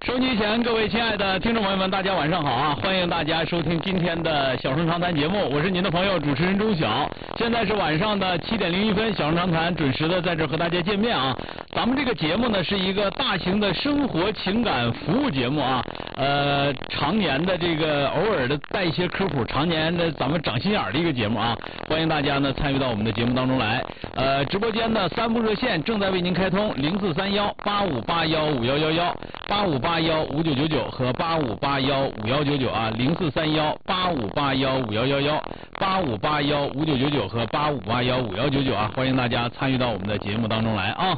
收机前，各位亲爱的听众朋友们，大家晚上好啊！欢迎大家收听今天的小声长谈节目，我是您的朋友主持人钟晓。现在是晚上的7点01分，小声长谈准时的在这和大家见面啊。咱们这个节目呢是一个大型的生活情感服务节目啊，常年的这个偶尔的带一些科普，常年的咱们长心眼的一个节目啊。欢迎大家呢参与到我们的节目当中来。直播间的3部热线正在为您开通，043185815111，85815999和85815199啊，043185815111，85815999和85815199啊，欢迎大家参与到我们的节目当中来啊。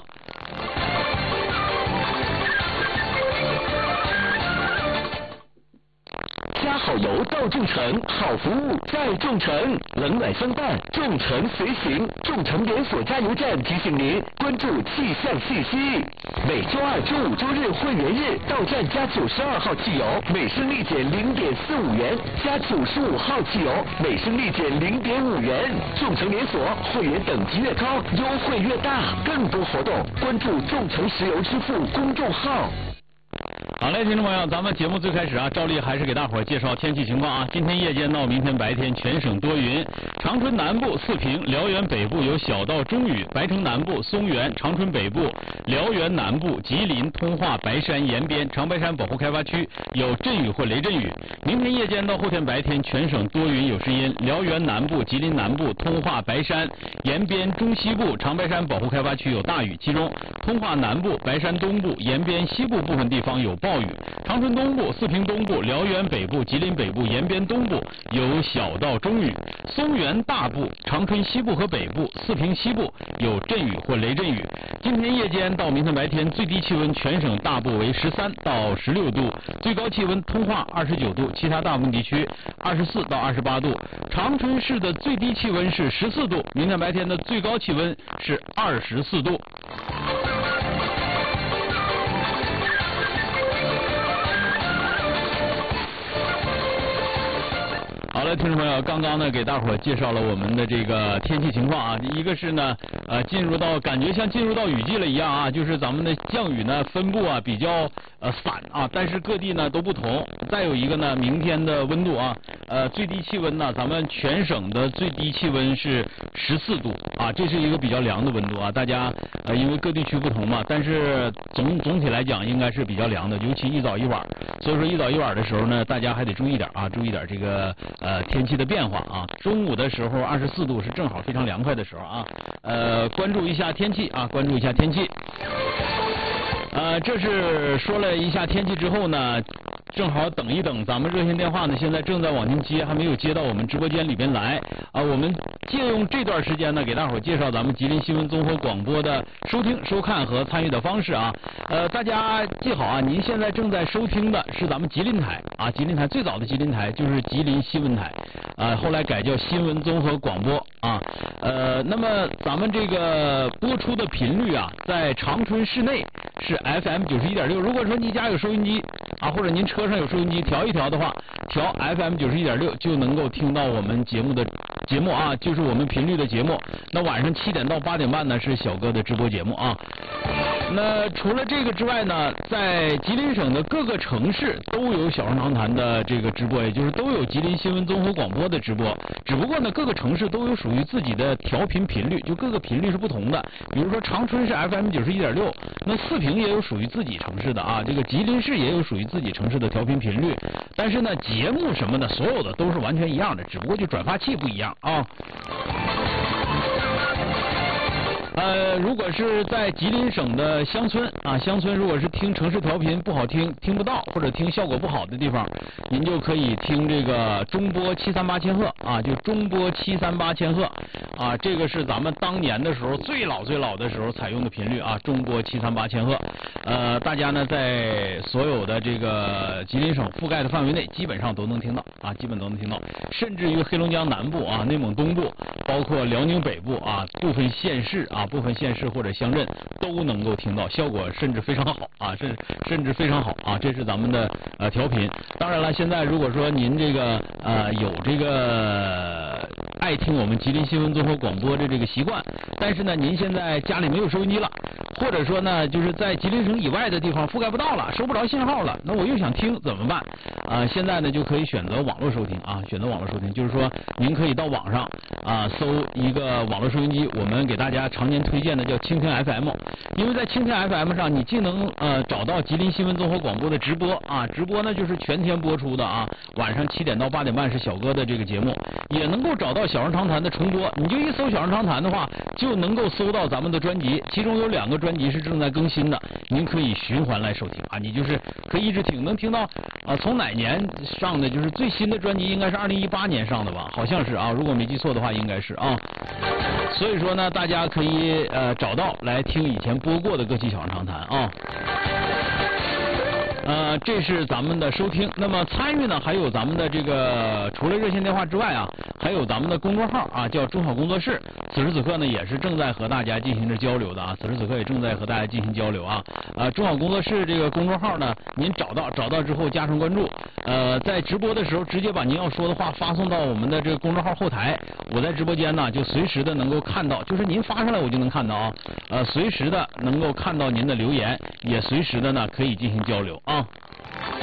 加好油到众诚，好服务在众诚，冷暖相伴，众诚随行。众诚连锁加油站提醒您关注气象信息。每周二、周五、周日会员日到站加92号汽油，每升立减0.45元；加95号汽油，每升立减0.5元。众诚连锁会员等级越高，优惠越大。更多活动关注众诚石油支付公众号。 好嘞，听众朋友，咱们节目最开始啊，照例还是给大伙儿介绍天气情况啊。今天夜间到明天白天全省多云，长春南部、四平、辽源北部有小到中雨，白城南部、松原、长春北部、辽源南部、吉林、通化、白山延边、长白山保护开发区有阵雨或雷阵雨。明天夜间到后天白天全省多云有时阴，辽源南部、吉林南部、通化、白山、延边、中西部、长白山保护开发区有大雨，其中通化南部、白山东部、延边西部部分地方有暴雨，长春东部、四平东部、辽源北部、吉林北部、延边东部有小到中雨，松原大部、长春西部和北部、四平西部有阵雨或雷阵雨。今天夜间到明天白天最低气温全省大部为13到16度，最高气温通化29度，其他大部分地区24到28度。长春市的最低气温是14度，明天白天的最高气温是24度。好了，听众朋友，刚刚呢给大伙儿介绍了我们的这个天气情况啊。一个是呢，感觉像进入到雨季了一样啊，就是咱们的降雨呢分布啊比较散啊，但是各地呢都不同。再有一个呢，明天的温度啊，最低气温呢，咱们全省的最低气温是14度啊，这是一个比较凉的温度啊。大家因为各地区不同嘛，但是总体来讲应该是比较凉的，尤其一早一晚。所以说一早一晚的时候呢，大家还得注意点啊，注意点这个天气的变化啊。中午的时候24度是正好非常凉快的时候啊。关注一下天气啊，关注一下天气。这是说了一下天气之后呢，正好等一等，咱们热线电话呢现在正在往前接，还没有接到我们直播间里边来啊。我们借用这段时间呢，给大伙介绍咱们吉林新闻综合广播的收听、收看和参与的方式啊。大家记好啊，您现在正在收听的是咱们吉林台啊，吉林台最早的吉林台就是吉林新闻台啊，后来改叫新闻综合广播啊。那么咱们这个播出的频率啊，在长春市内是 FM 91.6，如果说你家有收音机啊，或者您车上有收音机，调一调的话，调 FM 91.6就能够听到我们节目啊，就是我们频率的节目。那晚上7点到8点半呢是小哥的直播节目啊。那除了这个之外呢，在吉林省的各个城市都有小声长谈的这个直播，也就是都有吉林新闻综合广播的直播。只不过呢，各个城市都有属于自己的调频频率，就各个频率是不同的。比如说长春是 FM 91.6，那四平也有属于自己城市的啊，这个吉林市也有属于自己城市的调频频率。但是呢，节目什么的，所有的都是完全一样的，只不过就转发器不一样啊。如果是在吉林省的乡村啊，乡村如果是听城市调频不好听，听不到或者听效果不好的地方，您就可以听这个中波738千赫啊，就中波738千赫啊，这个是咱们当年的时候最老的时候采用的频率啊，中波738千赫。大家呢在所有的这个吉林省覆盖的范围内，基本上都能听到啊，基本都能听到，甚至于黑龙江南部啊、内蒙东部，包括辽宁北部啊，部分县市或者乡镇都能够听到，效果甚至非常好啊，甚至非常好啊，这是咱们的调频。当然了，现在如果说您这个有这个爱听我们吉林新闻综合广播的这个习惯，但是呢，您现在家里没有收音机了，或者说呢，就是在吉林省以外的地方覆盖不到了，收不着信号了，那我又想听怎么办？现在呢就可以选择网络收听啊，选择网络收听，就是说您可以到网上搜一个网络收音机，我们给大家常年推荐的叫蜻蜓 FM， 因为在蜻蜓 FM 上，你既能找到吉林新闻综合广播的直播啊，直播呢就是全天播出的啊，晚上7点到8点半是小哥的这个节目，也能够找到小声长谈的重播，你就一搜小声长谈的话，就能够搜到咱们的专辑，其中有2个专辑是正在更新的，您可以循环来收听啊，你就是可以一直听，能听到从哪年上的，就是最新的专辑应该是2018年上的吧，好像是啊，如果没记错的话应该是啊。所以说呢，大家可以找到来听以前播过的歌曲小声长谈啊。这是咱们的收听。那么参与呢，还有咱们的这个除了热线电话之外啊，还有咱们的公众号啊，叫中好工作室。此时此刻呢，也是正在和大家进行着交流的啊。此时此刻也正在和大家进行交流啊。中好工作室这个公众号呢，您找到之后加上关注。在直播的时候，直接把您要说的话发送到我们的这个公众号后台，我在直播间呢就随时的能够看到，就是您发上来我就能看到啊。随时的能够看到您的留言，也随时的呢可以进行交流啊。